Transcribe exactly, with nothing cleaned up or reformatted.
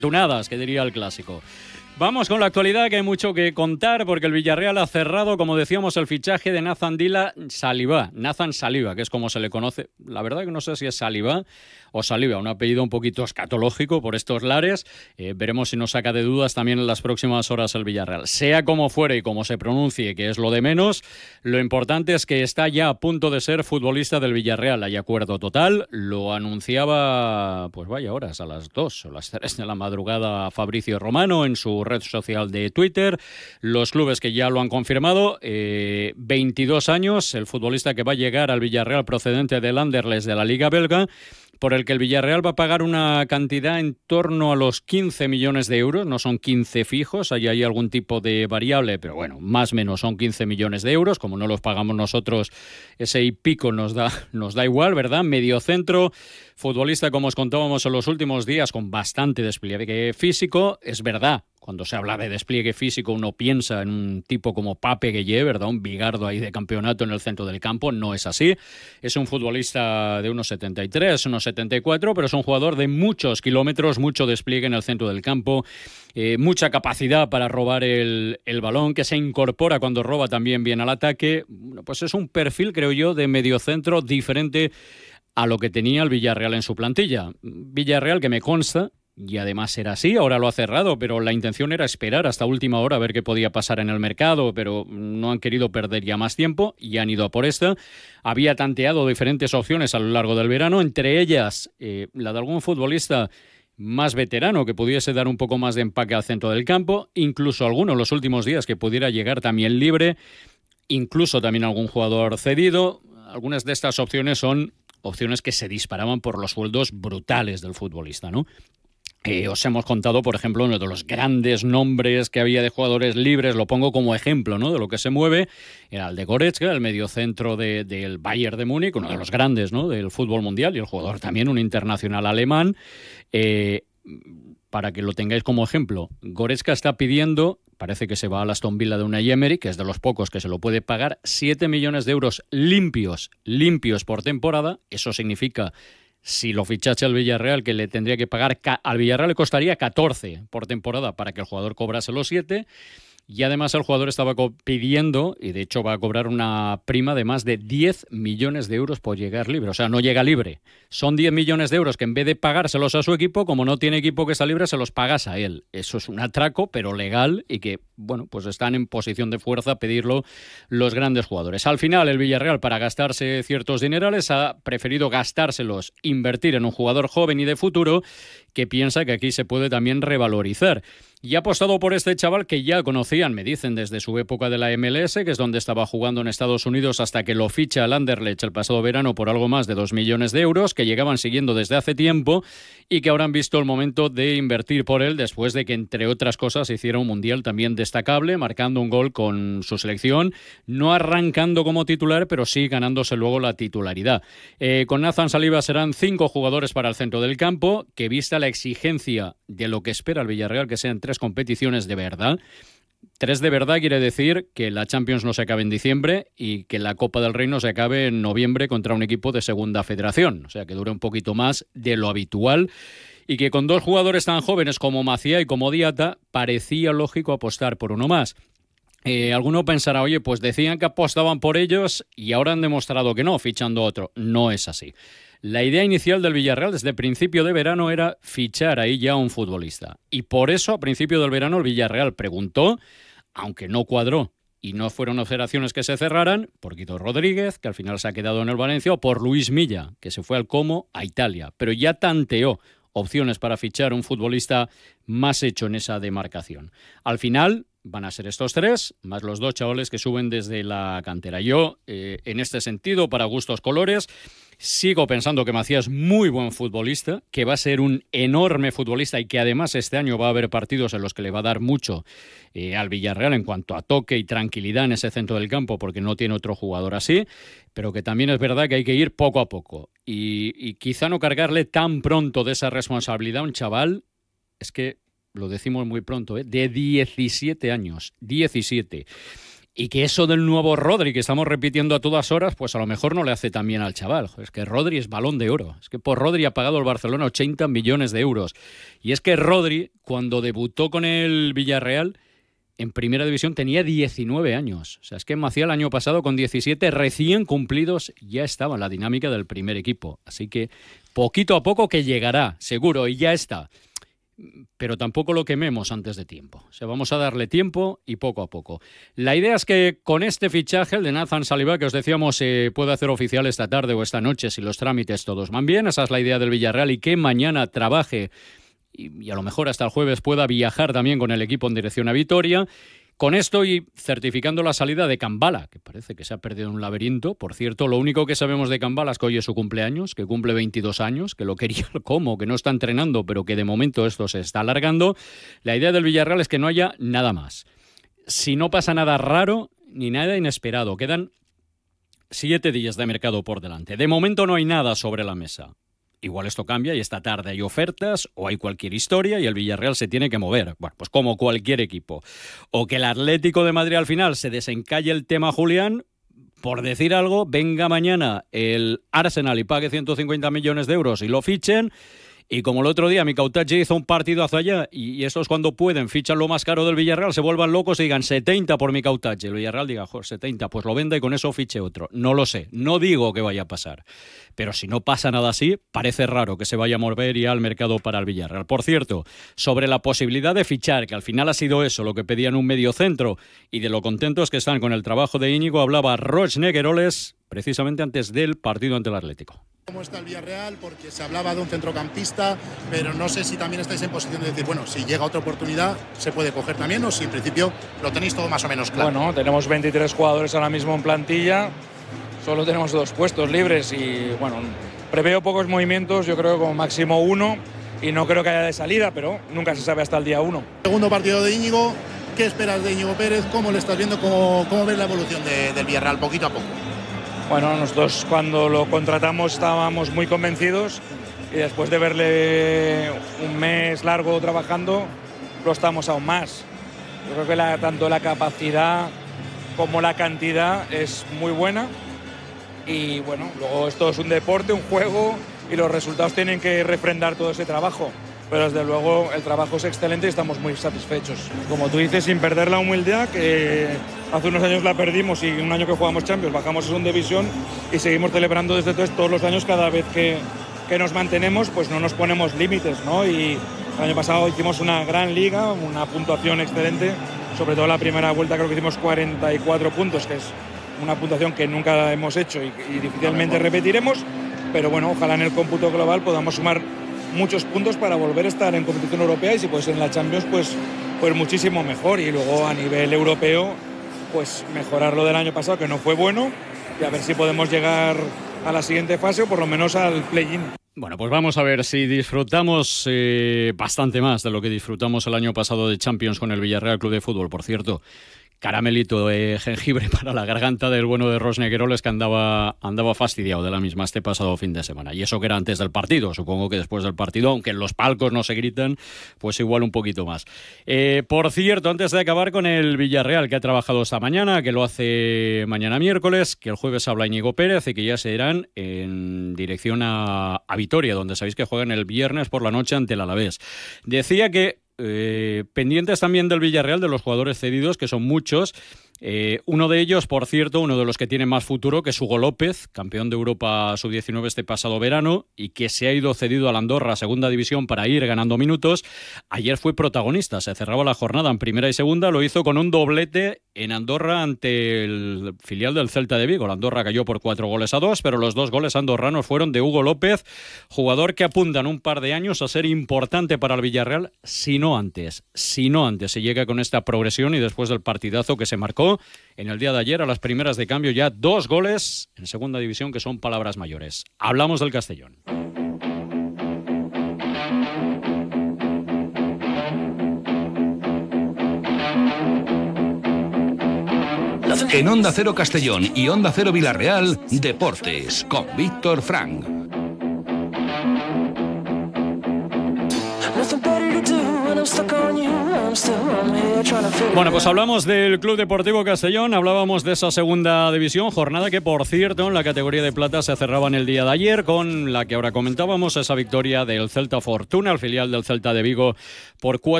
Tunadas, que diría el clásico. Vamos con la actualidad, que hay mucho que contar, porque el Villarreal ha cerrado, como decíamos, el fichaje de Nathan Dila Saliba, Nathan Saliba, que es como se le conoce. La verdad que no sé si es Saliba o Saliba, un apellido un poquito escatológico por estos lares. Eh, veremos si nos saca de dudas también en las próximas horas el Villarreal. Sea como fuere y como se pronuncie, que es lo de menos, lo importante es que está ya a punto de ser futbolista del Villarreal. Hay acuerdo total, lo anunciaba, pues vaya horas, a las dos o las tres de la madrugada Fabricio Romano en su red social de Twitter. Los clubes que ya lo han confirmado, eh, veintidós años, el futbolista que va a llegar al Villarreal procedente del Anderlecht de la Liga Belga, por el que el Villarreal va a pagar una cantidad en torno a los quince millones de euros, no son quince fijos, ahí hay algún tipo de variable, pero bueno, más o menos son quince millones de euros, como no los pagamos nosotros, ese y pico nos da, nos da igual, ¿verdad? Mediocentro, futbolista, como os contábamos en los últimos días, con bastante despliegue físico, es verdad. Cuando se habla de despliegue físico uno piensa en un tipo como Pape Gueye, ¿verdad? Un bigardo ahí de campeonato en el centro del campo. No es así. Es un futbolista de unos setenta y tres, unos setenta y cuatro, pero es un jugador de muchos kilómetros, mucho despliegue en el centro del campo, eh, mucha capacidad para robar el, el balón, que se incorpora cuando roba también bien al ataque. Bueno, pues es un perfil, creo yo, de mediocentro diferente a lo que tenía el Villarreal en su plantilla. Villarreal que me consta, y además era así, ahora lo ha cerrado, pero la intención era esperar hasta última hora a ver qué podía pasar en el mercado, pero no han querido perder ya más tiempo y han ido a por esta. Había tanteado diferentes opciones a lo largo del verano, entre ellas eh, la de algún futbolista más veterano que pudiese dar un poco más de empaque al centro del campo, incluso alguno en los últimos días que pudiera llegar también libre, incluso también algún jugador cedido. Algunas de estas opciones son opciones que se disparaban por los sueldos brutales del futbolista, ¿no? Eh, os hemos contado, por ejemplo, uno de los grandes nombres que había de jugadores libres, lo pongo como ejemplo, ¿no?, de lo que se mueve, era el de Goretzka, el mediocentro de, del Bayern de Múnich, uno de los grandes, ¿no?, del fútbol mundial, y el jugador también, un internacional alemán. Eh, para que lo tengáis como ejemplo, Goretzka está pidiendo, parece que se va a la Aston Villa de Unai Emery, que es de los pocos que se lo puede pagar, siete millones de euros limpios, limpios por temporada. Eso significa, si lo fichase al Villarreal, que le tendría que pagar, al Villarreal le costaría catorce por temporada para que el jugador cobrase los siete. Y además el jugador estaba pidiendo, y de hecho va a cobrar una prima de más de diez millones de euros por llegar libre. O sea, no llega libre. Son diez millones de euros que en vez de pagárselos a su equipo, como no tiene equipo que está libre, se los pagas a él. Eso es un atraco, pero legal, y que, bueno, pues están en posición de fuerza a pedirlo los grandes jugadores. Al final, el Villarreal, para gastarse ciertos dinerales, ha preferido gastárselos, invertir en un jugador joven y de futuro, que piensa que aquí se puede también revalorizar. Y ha apostado por este chaval que ya conocían, me dicen, desde su época de la M L S, que es donde estaba jugando en Estados Unidos hasta que lo ficha el Anderlecht el pasado verano por algo más de dos millones de euros, que llegaban siguiendo desde hace tiempo y que ahora han visto el momento de invertir por él después de que, entre otras cosas, hiciera un mundial también destacable, marcando un gol con su selección, no arrancando como titular, pero sí ganándose luego la titularidad. Eh, con Nathan Saliba serán cinco jugadores para el centro del campo, que vista la exigencia de lo que espera el Villarreal, que sean tres competiciones de verdad. Tres de verdad quiere decir que la Champions no se acabe en diciembre y que la Copa del Rey no se acabe en noviembre contra un equipo de segunda federación. O sea, que dure un poquito más de lo habitual, y que con dos jugadores tan jóvenes como Maciá y como Diata parecía lógico apostar por uno más. Eh, alguno pensará, oye, pues decían que apostaban por ellos y ahora han demostrado que no, fichando otro. No es así. La idea inicial del Villarreal desde principio de verano era fichar ahí ya un futbolista. Y por eso, a principio del verano, el Villarreal preguntó, aunque no cuadró y no fueron operaciones que se cerraran, por Guido Rodríguez, que al final se ha quedado en el Valencia, o por Luis Milla, que se fue al Como a Italia. Pero ya tanteó opciones para fichar un futbolista más hecho en esa demarcación. Al final van a ser estos tres, más los dos chavales que suben desde la cantera. Yo, eh, en este sentido, para gustos colores, sigo pensando que Maciá es muy buen futbolista, que va a ser un enorme futbolista y que además este año va a haber partidos en los que le va a dar mucho eh, al Villarreal en cuanto a toque y tranquilidad en ese centro del campo, porque no tiene otro jugador así, pero que también es verdad que hay que ir poco a poco y, y quizá no cargarle tan pronto de esa responsabilidad a un chaval. Es que lo decimos muy pronto, ¿eh? De diecisiete años, diecisiete. Y que eso del nuevo Rodri, que estamos repitiendo a todas horas, pues a lo mejor no le hace tan bien al chaval. Es que Rodri es balón de oro. Es que por Rodri ha pagado el Barcelona ochenta millones de euros. Y es que Rodri, cuando debutó con el Villarreal, en Primera División tenía diecinueve años. O sea, es que Macià el año pasado, con diecisiete recién cumplidos, ya estaba en la dinámica del primer equipo. Así que poquito a poco que llegará, seguro, y ya está. Pero tampoco lo quememos antes de tiempo. O sea, vamos a darle tiempo y poco a poco. La idea es que con este fichaje, el de Nathan Saliba, que os decíamos se eh, puede hacer oficial esta tarde o esta noche si los trámites todos van bien, esa es la idea del Villarreal, y que mañana trabaje y, y a lo mejor hasta el jueves pueda viajar también con el equipo en dirección a Vitoria. Con esto y certificando la salida de Cambala, que parece que se ha perdido en un laberinto. Por cierto, lo único que sabemos de Cambala es que hoy es su cumpleaños, que cumple veintidós años, que lo quería como, que no está entrenando, pero que de momento esto se está alargando. La idea del Villarreal es que no haya nada más. Si no pasa nada raro ni nada inesperado, quedan siete días de mercado por delante. De momento no hay nada sobre la mesa. Igual esto cambia y esta tarde hay ofertas o hay cualquier historia y el Villarreal se tiene que mover. Bueno, pues como cualquier equipo. O que el Atlético de Madrid al final se desencalle el tema Julián, por decir algo, venga mañana el Arsenal y pague ciento cincuenta millones de euros y lo fichen. Y como el otro día Mikel Otachi hizo un partido hacia allá y eso es cuando pueden, fichan lo más caro del Villarreal, se vuelvan locos y digan setenta por Mikel Otachi. El Villarreal diga, joder, setenta, pues lo venda y con eso fiche otro. No lo sé, no digo que vaya a pasar. Pero si no pasa nada así, parece raro que se vaya a mover ya al mercado para el Villarreal. Por cierto, sobre la posibilidad de fichar, que al final ha sido eso, lo que pedían un mediocentro, y de lo contentos que están con el trabajo de Íñigo, hablaba Roig Negueroles precisamente antes del partido ante el Atlético. ¿Cómo está el Villarreal? Porque se hablaba de un centrocampista, pero no sé si también estáis en posición de decir, bueno, si llega otra oportunidad, se puede coger también, o si en principio lo tenéis todo más o menos claro. Bueno, tenemos veintitrés jugadores ahora mismo en plantilla, solo tenemos dos puestos libres y, bueno, preveo pocos movimientos, yo creo como máximo uno, y no creo que haya de salida, pero nunca se sabe hasta el día uno. Segundo partido de Íñigo, ¿qué esperas de Íñigo Pérez? ¿Cómo le estás viendo? ¿Cómo, cómo ves la evolución de, del Villarreal poquito a poco? Bueno, nosotros cuando lo contratamos estábamos muy convencidos y después de verle un mes largo trabajando, lo estamos aún más. Yo creo que la, tanto la capacidad como la cantidad es muy buena y bueno, luego esto es un deporte, un juego y los resultados tienen que refrendar todo ese trabajo. Pero desde luego el trabajo es excelente y estamos muy satisfechos. Como tú dices, sin perder la humildad, que hace unos años la perdimos y un año que jugamos Champions bajamos a segunda división y seguimos celebrando desde entonces todos los años, cada vez que, que nos mantenemos, pues no nos ponemos límites, ¿no? Y el año pasado hicimos una gran liga, una puntuación excelente, sobre todo la primera vuelta creo que hicimos cuarenta y cuatro puntos, que es una puntuación que nunca hemos hecho y, y difícilmente repetiremos, pero bueno, ojalá en el cómputo global podamos sumar muchos puntos para volver a estar en competición europea y si puede ser en la Champions, pues, pues muchísimo mejor. Y luego a nivel europeo, pues mejorar lo del año pasado, que no fue bueno, y a ver si podemos llegar a la siguiente fase o por lo menos al play-in. Bueno, pues vamos a ver si disfrutamos eh, bastante más de lo que disfrutamos el año pasado de Champions con el Villarreal Club de Fútbol. Por cierto, caramelito de jengibre para la garganta del bueno de Roig Negueroles, que andaba, andaba fastidiado de la misma este pasado fin de semana. Y eso que era antes del partido. Supongo que después del partido, aunque en los palcos no se gritan, pues igual un poquito más. Eh, por cierto, antes de acabar con el Villarreal, que ha trabajado esta mañana, que lo hace mañana miércoles, que el jueves habla Íñigo Pérez y que ya se irán en dirección a, a Vitoria, donde sabéis que juegan el viernes por la noche ante el Alavés. Decía que Eh, pendientes también del Villarreal, de los jugadores cedidos, que son muchos. Eh, uno de ellos, por cierto, uno de los que tiene más futuro, que es Hugo López, campeón de Europa sub diecinueve este pasado verano y que se ha ido cedido a la Andorra, segunda división, para ir ganando minutos. Ayer fue protagonista, se cerraba la jornada en primera y segunda, lo hizo con un doblete en Andorra ante el filial del Celta de Vigo. La Andorra cayó por cuatro goles a dos, pero los dos goles andorranos fueron de Hugo López, jugador que apunta en un par de años a ser importante para el Villarreal, si no antes, si no antes se llega con esta progresión y después del partidazo que se marcó en el día de ayer a las primeras de cambio, ya dos goles en segunda división, que son palabras mayores. Hablamos del Castellón. En Onda Cero Castellón y Onda Cero Villarreal, Deportes, con Víctor Frank. Nothing better to do when I'm stuck on you. I'm still on here trying to Bueno, pues hablamos del Club Deportivo Castellón, hablábamos de esa segunda división, jornada que, por cierto, en la categoría de plata se cerraba en el día de ayer con la que ahora comentábamos, esa victoria del Celta Fortuna, el filial del Celta de Vigo, por cuatro